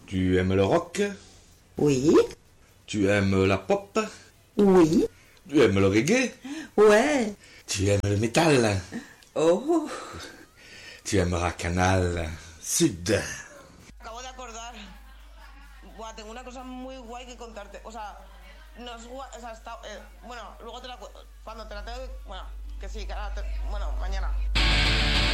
Tu aimes le rock? Oui. Tu aimes la pop? Oui. Tu aimes le reggae? Ouais. Tu aimes le métal? Oh. Tu aimeras Canal Sud. Acabo de acordar. Buah, tengo una cosa muy guay que contarte. O sea, no es guay. O sea, está. Bueno, luego te la. Cuando te la tengo. Bueno, que sí, que ahora bueno, mañana.